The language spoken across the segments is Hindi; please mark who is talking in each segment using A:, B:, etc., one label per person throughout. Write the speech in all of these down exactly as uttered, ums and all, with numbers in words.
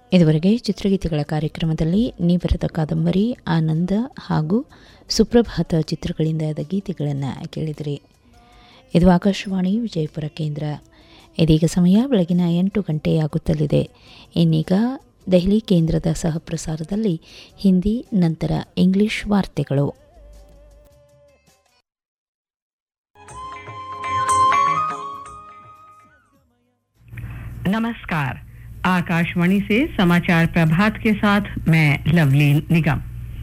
A: ಇದುವರೆಗೆ ಚಿತ್ರಗೀತೆಗಳ ಕಾರ್ಯಕ್ರಮದಲ್ಲಿ ನೀ ಬರೆದ ಕಾದಂಬರಿ, ಆನಂದ ಹಾಗೂ ಸುಪ್ರಭಾತ ಚಿತ್ರಗಳಿಂದಾದ ಗೀತೆಗಳನ್ನು ಕೇಳಿದಿರಿ. ಇದು ಆಕಾಶವಾಣಿ ವಿಜಯಪುರ ಕೇಂದ್ರ. ಇದೀಗ ಸಮಯ ಬೆಳಗಿನ ಎಂಟು ಗಂಟೆಯಾಗುತ್ತಲಿದೆ. ಇನ್ನೀಗ ದೆಹಲಿ ಕೇಂದ್ರದ ಸಹಪ್ರಸಾರದಲ್ಲಿ ಹಿಂದಿ, ನಂತರ ಇಂಗ್ಲಿಷ್ ವಾರ್ತೆಗಳು.
B: नमस्कार. आकाशवाणी से समाचार प्रभात के साथ मैं लवलीन निगम.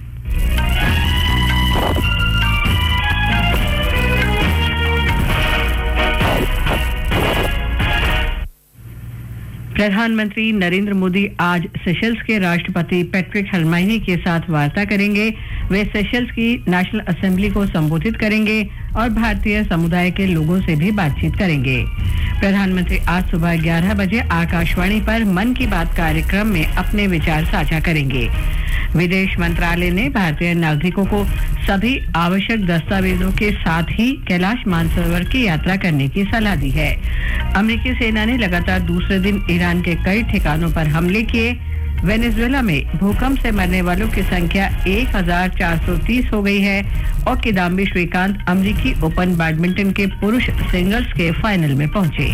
B: प्रधानमंत्री नरेंद्र मोदी आज सेशल्स के राष्ट्रपति पैट्रिक हेलमाइनी के साथ वार्ता करेंगे. वे सेशल्स की नेशनल असेंबली को संबोधित करेंगे और भारतीय समुदाय के लोगों से भी बातचीत करेंगे. प्रधानमंत्री आज सुबह ग्यारह बजे आकाशवाणी पर मन की बात कार्यक्रम में अपने विचार साझा करेंगे. विदेश मंत्रालय ने भारतीय नागरिकों को सभी आवश्यक दस्तावेजों के साथ ही कैलाश मानसरोवर की यात्रा करने की सलाह दी है. अमेरिकी सेना ने लगातार दूसरे दिन ईरान के कई ठिकानों पर हमले किए. वेनेजुएला में भूकंप से मरने वालों की संख्या एक हजार चार सौ तीस हो गई है और किदाम्बी श्रीकांत अमेरिकी ओपन बैडमिंटन के पुरुष सिंगल्स के फाइनल में पहुंचे.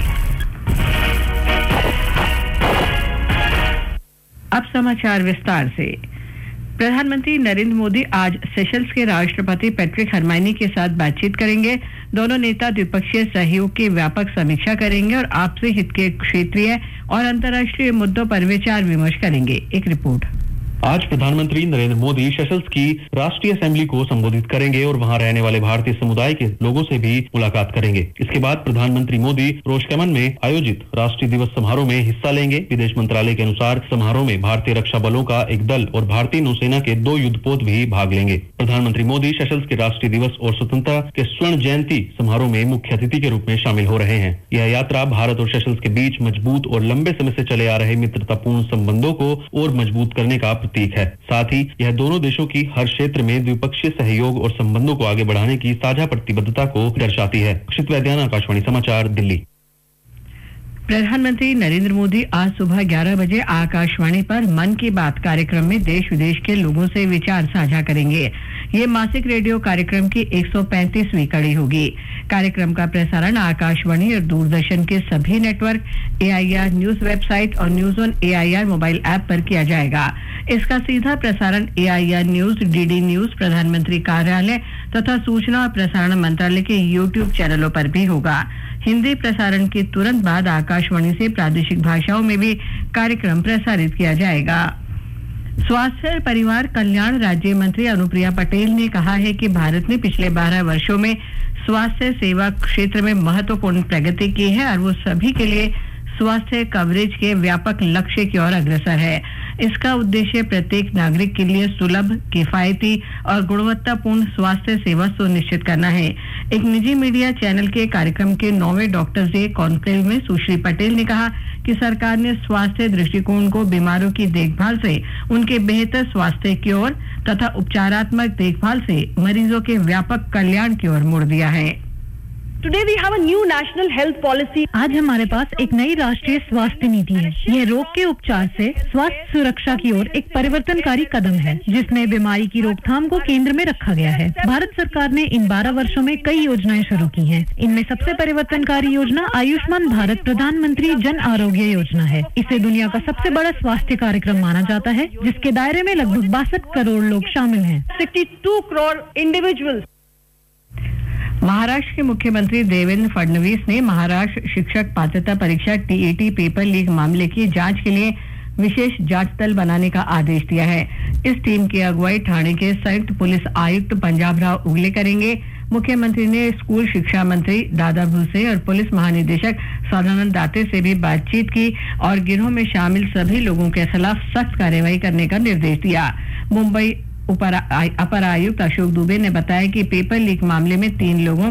B: अब समाचार विस्तार से. प्रधानमंत्री नरेंद्र मोदी आज सेशल्स के राष्ट्रपति पैट्रिक हेलमाइनी के साथ बातचीत करेंगे. दोनों नेता द्विपक्षीय सहयोग की व्यापक समीक्षा करेंगे और आपसी हित के क्षेत्रीय और अंतर्राष्ट्रीय मुद्दों पर विचार विमर्श करेंगे. एक रिपोर्ट.
C: आज प्रधानमंत्री नरेंद्र मोदी सेशल्स की राष्ट्रीय असेंबली को संबोधित करेंगे और वहां रहने वाले भारतीय समुदाय के लोगों से भी मुलाकात करेंगे. इसके बाद प्रधानमंत्री मोदी रोशकेमन में आयोजित राष्ट्रीय दिवस समारोह में हिस्सा लेंगे. विदेश मंत्रालय के अनुसार समारोह में भारतीय रक्षा बलों का एक दल और भारतीय नौसेना के दो युद्धपोत भी भाग लेंगे. प्रधानमंत्री मोदी सेशल्स के राष्ट्रीय दिवस और स्वतंत्रता के स्वर्ण जयंती समारोह में मुख्य अतिथि के रूप में शामिल हो रहे हैं. यह यात्रा भारत और सेशल्स के बीच मजबूत और लंबे समय से चले आ रहे मित्रतापूर्ण संबंधों को और मजबूत करने का प्रतीक है. साथ ही यह दोनों देशों की हर क्षेत्र में द्विपक्षीय सहयोग और संबंधों को आगे बढ़ाने की साझा प्रतिबद्धता को दर्शाती है. अक्षित वैद्यान, आकाशवाणी समाचार, दिल्ली.
B: प्रधानमंत्री नरेंद्र मोदी आज सुबह ग्यारह बजे आकाशवाणी पर मन की बात कार्यक्रम में देश विदेश के लोगों से विचार साझा करेंगे. ये मासिक रेडियो कार्यक्रम की एक सौ पैंतीसवीं कड़ी होगी. कार्यक्रम का प्रसारण आकाशवाणी और दूरदर्शन के सभी नेटवर्क, एआईआर न्यूज वेबसाइट और news on AIR mobile app पर किया जाएगा. इसका सीधा प्रसारण एआईआर न्यूज, डीडी न्यूज, प्रधानमंत्री कार्यालय तथा सूचना और प्रसारण मंत्रालय के यूट्यूब चैनलों पर भी होगा. हिंदी प्रसारण के तुरंत बाद आकाशवाणी से प्रादेशिक भाषाओं में भी कार्यक्रम प्रसारित किया जाएगा. स्वास्थ्य और परिवार कल्याण राज्य मंत्री अनुप्रिया पटेल ने कहा है कि भारत ने पिछले बारह वर्षों में स्वास्थ्य सेवा क्षेत्र में महत्वपूर्ण प्रगति की है और वो सभी के लिए स्वास्थ्य कवरेज के व्यापक लक्ष्य की ओर अग्रसर है. इसका उद्देश्य प्रत्येक नागरिक के लिए सुलभ, किफायती और गुणवत्तापूर्ण स्वास्थ्य सेवा सुनिश्चित करना है. एक निजी मीडिया चैनल के कार्यक्रम के नौवें डॉक्टर्स डे कॉन्क्लेव में सुश्री पटेल ने कहा कि सरकार ने स्वास्थ्य दृष्टिकोण को बीमारों की देखभाल से उनके बेहतर स्वास्थ्य की ओर तथा उपचारात्मक देखभाल से मरीजों के व्यापक कल्याण की ओर मोड़ दिया है.
D: Today we have a new national health policy.
E: आज हमारे पास एक नई राष्ट्रीय स्वास्थ्य नीति है. यह रोग के उपचार से स्वास्थ्य सुरक्षा की ओर एक परिवर्तनकारी कदम है, जिसमें बीमारी की रोकथाम को केंद्र में रखा गया है. भारत सरकार ने इन बारह वर्षों में कई योजनाएं शुरू की हैं. इनमें सबसे परिवर्तनकारी योजना आयुष्मान भारत प्रधानमंत्री जन आरोग्य योजना है. इसे दुनिया का सबसे बड़ा स्वास्थ्य कार्यक्रम माना जाता है, जिसके दायरे में लगभग बासठ करोड़ लोग शामिल हैं.
D: sixty-two crore individuals.
B: महाराष्ट्र के मुख्यमंत्री देवेंद्र फडणवीस ने महाराष्ट्र शिक्षक पात्रता परीक्षा टीईटी पेपर लीक मामले की जांच के लिए विशेष जांच दल बनाने का आदेश दिया है. इस टीम की अगुवाई ठाणे के संयुक्त पुलिस आयुक्त पंजाब राव उगले करेंगे. मुख्यमंत्री ने स्कूल शिक्षा मंत्री दादा भूसे और पुलिस महानिदेशक सदानंद दाते से भी बातचीत की और गिरोह में शामिल सभी लोगों के खिलाफ सख्त कार्रवाई करने का निर्देश दिया. मुंबई अपर आयुक्त अशोक दुबे ने बताया कि पेपर लीक मामले में तीन लोगों